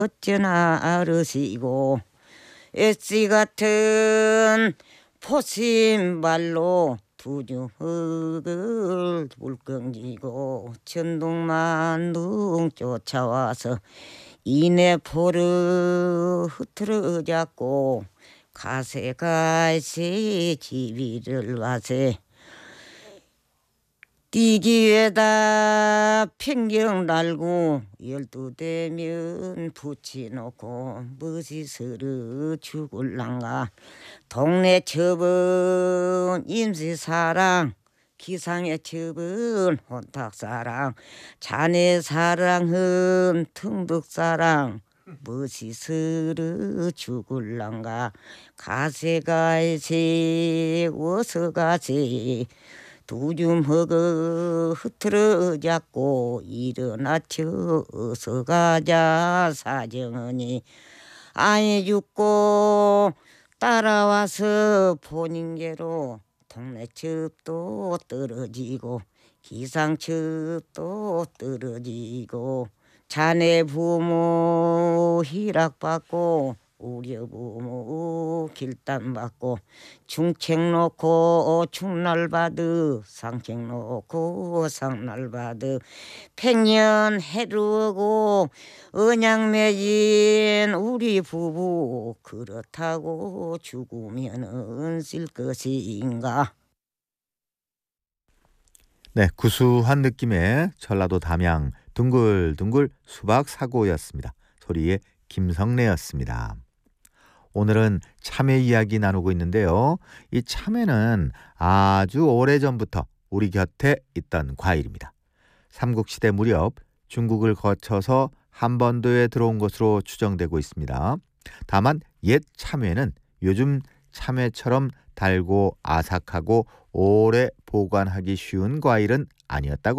어쩌나 아르시고 엣지 같은 포신발로 두주흙을 물컹지고 천둥만둥 쫓아와서 이내포를 흐트러 잡고 가세가세 지비를 와세 띠기에다 평경 달고 12대면 붙여놓고 무시스르 죽을란가 동네 첩은 임시사랑 기상의 첩은 혼탁사랑 자네 사랑은 퉁득사랑 무시스르 죽을란가 가세가세 어서가세 두줌 허거 흐트러 잡고 일어나쳐 어서 가자 사정은이 아이 죽고 따라와서 본인께로 동네 첩도 떨어지고 기상첩도 떨어지고 자네 부모 희락받고 우리 부모 길단 받고 중책 놓고 충날 받으 상책 놓고 상날 받으 백년 해루고 언양 맺은 우리 부부 그렇다고 죽으면은 쓸 것인가. 네, 구수한 느낌의 전라도 담양 둥글둥글 수박 사고였습니다. 소리의 김성래였습니다. 오늘은 참외 이야기 나누고 있는데요. 이 참외는 아주 오래전부터 우리 곁에 있던 과일입니다. 삼국시대 무렵 중국을 거쳐서 한반도에 들어온 것으로 추정되고 있습니다. 다만 옛 참외는 요즘 참외처럼 달고 아삭하고 오래 보관하기 쉬운 과일은 아니었다고